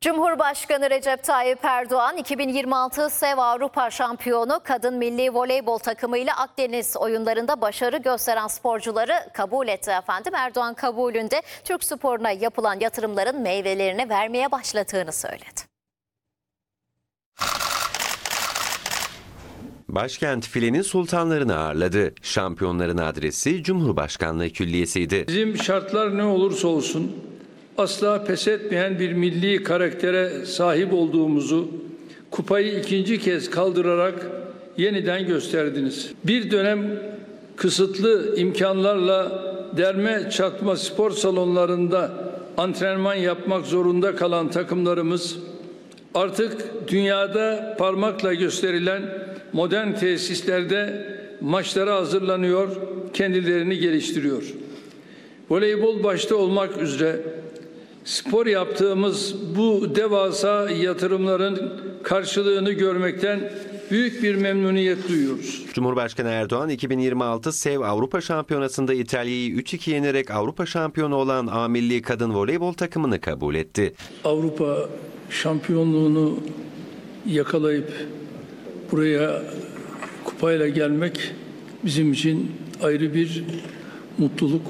Cumhurbaşkanı Recep Tayyip Erdoğan 2026 SEV Avrupa Şampiyonu kadın milli voleybol takımıyla Akdeniz oyunlarında başarı gösteren sporcuları kabul etti efendim. Erdoğan kabulünde Türk sporuna yapılan yatırımların meyvelerini vermeye başladığını söyledi. Başkent filenin sultanlarını ağırladı. Şampiyonların adresi Cumhurbaşkanlığı Külliyesi'ydi. Bizim şartlar ne olursa olsun asla pes etmeyen bir milli karaktere sahip olduğumuzu kupayı ikinci kez kaldırarak yeniden gösterdiniz. Bir dönem kısıtlı imkanlarla derme çatma spor salonlarında antrenman yapmak zorunda kalan takımlarımız artık dünyada parmakla gösterilen modern tesislerde maçlara hazırlanıyor, kendilerini geliştiriyor. Voleybol başta olmak üzere spor yaptığımız bu devasa yatırımların karşılığını görmekten büyük bir memnuniyet duyuyoruz. Cumhurbaşkanı Erdoğan 2026 SEV Avrupa Şampiyonası'nda İtalya'yı 3-2 yenerek Avrupa şampiyonu olan A milli kadın voleybol takımını kabul etti. Avrupa şampiyonluğunu yakalayıp buraya kupayla gelmek bizim için ayrı bir mutluluk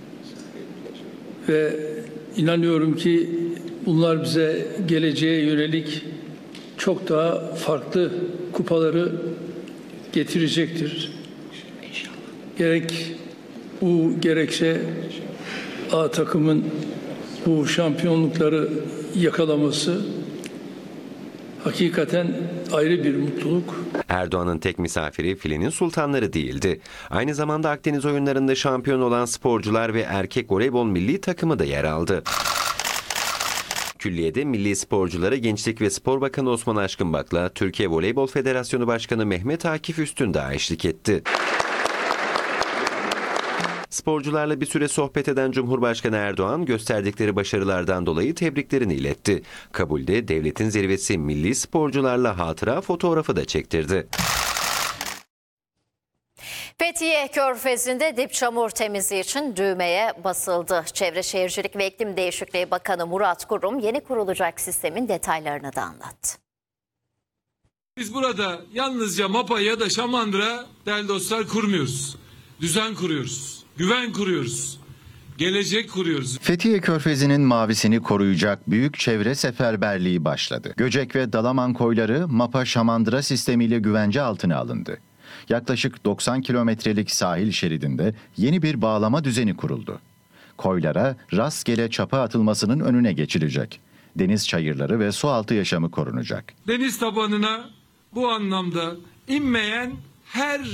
ve inanıyorum ki bunlar bize geleceğe yönelik çok daha farklı kupaları getirecektir. Gerek bu gerekse A takımın bu şampiyonlukları yakalaması hakikaten ayrı bir mutluluk. Erdoğan'ın tek misafiri filenin sultanları değildi. Aynı zamanda Akdeniz oyunlarında şampiyon olan sporcular ve erkek voleybol milli takımı da yer aldı. Külliyede milli sporculara Gençlik ve Spor Bakanı Osman Aşkınbak'la Türkiye Voleybol Federasyonu Başkanı Mehmet Akif Üstündağ eşlik etti. Sporcularla bir süre sohbet eden Cumhurbaşkanı Erdoğan gösterdikleri başarılardan dolayı tebriklerini iletti. Kabulde devletin zirvesi milli sporcularla hatıra fotoğrafı da çektirdi. Fethiye Körfezi'nde dip çamur temizliği için düğmeye basıldı. Çevre Şehircilik ve İklim Değişikliği Bakanı Murat Kurum yeni kurulacak sistemin detaylarını da anlattı. Biz burada yalnızca MAPA ya da Şamandıra değerli dostlar kurmuyoruz. Düzen kuruyoruz, güven kuruyoruz, gelecek kuruyoruz. Fethiye Körfezi'nin mavisini koruyacak büyük çevre seferberliği başladı. Göcek ve Dalaman koyları MAPA Şamandıra sistemiyle güvence altına alındı. Yaklaşık 90 kilometrelik sahil şeridinde yeni bir bağlama düzeni kuruldu. Koylara rastgele çapa atılmasının önüne geçilecek. Deniz çayırları ve sualtı yaşamı korunacak. Deniz tabanına bu anlamda inmeyen her